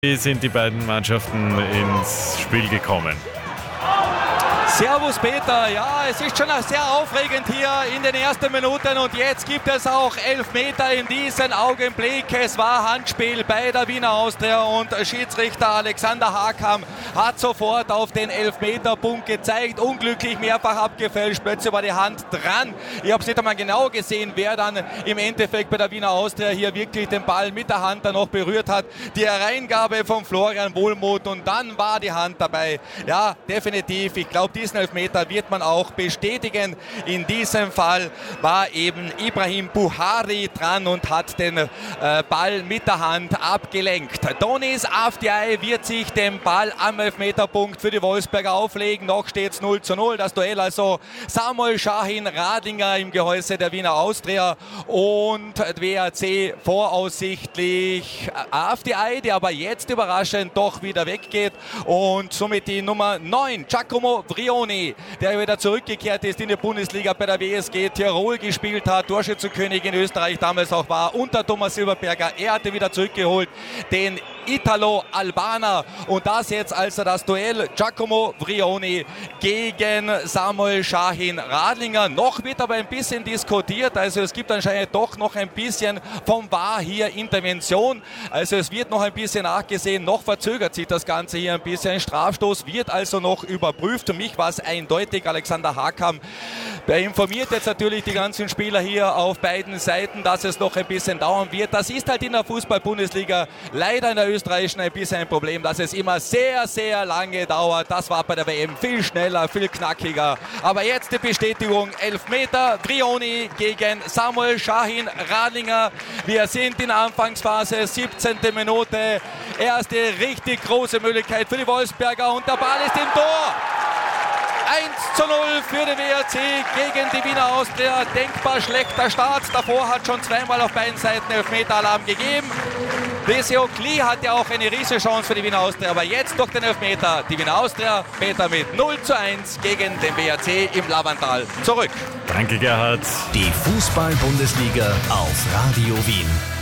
Wie sind die beiden Mannschaften ins Spiel gekommen? Servus Peter, ja, es ist schon sehr aufregend hier in den ersten Minuten und jetzt gibt es auch Elfmeter in diesem Augenblick. Es war Handspiel bei der Wiener Austria und Schiedsrichter Alexander Hakam hat sofort auf den Elfmeterpunkt gezeigt. Unglücklich mehrfach abgefälscht, plötzlich war die Hand dran. Ich habe es nicht einmal genau gesehen, wer dann im Endeffekt bei der Wiener Austria hier wirklich den Ball mit der Hand dann noch berührt hat. Die Hereingabe von Florian Wohlmuth und dann war die Hand dabei. Ja, definitiv, ich glaube, diesen Elfmeter wird man auch bestätigen. In diesem Fall war eben Ibrahim Buhari dran und hat den Ball mit der Hand abgelenkt. Donis Avdiay wird sich den Ball am Elfmeterpunkt für die Wolfsberger auflegen. Noch steht es 0:0. Das Duell also Samuel Şahin Radlinger im Gehäuse der Wiener Austria und WAC voraussichtlich Avdiay, der aber jetzt überraschend doch wieder weggeht und somit die Nummer 9, Giacomo Vrioni, der wieder zurückgekehrt ist in die Bundesliga bei der WSG Tirol gespielt hat, Torschützenkönig in Österreich damals auch war, unter Thomas Silberberger. Er hatte wieder zurückgeholt den Italo-Albaner und das jetzt also das Duell Giacomo Vrioni gegen Samuel Şahin Radlinger. Noch wird aber ein bisschen diskutiert, also es gibt anscheinend doch noch ein bisschen vom VAR hier Intervention, also es wird noch ein bisschen nachgesehen, noch verzögert sich das Ganze hier ein bisschen. Ein Strafstoß wird also noch überprüft. Für mich war es eindeutig. Alexander Hakam informiert jetzt natürlich die ganzen Spieler hier auf beiden Seiten, dass es noch ein bisschen dauern wird. Das ist halt in der Fußball-Bundesliga leider in der österreichischen ein bisschen ein Problem, dass es immer sehr, sehr lange dauert. Das war bei der WM viel schneller, viel knackiger. Aber jetzt die Bestätigung, Elfmeter, Vrioni gegen Samuel Şahin Radlinger. Wir sind in der Anfangsphase, 17. Minute. Erste richtig große Möglichkeit für die Wolfsberger und der Ball ist im Tor. 1:0 für den WRC gegen die Wiener Austria. Denkbar schlechter Start. Davor hat schon zweimal auf beiden Seiten Elfmeter-Alarm gegeben. Deseo Kli hat ja auch eine riesige Chance für die Wiener Austria. Aber jetzt durch den Elfmeter die Wiener Austria Peter mit 0:1 gegen den WRC im Lavantal zurück. Danke, Gerhard. Die Fußball-Bundesliga auf Radio Wien.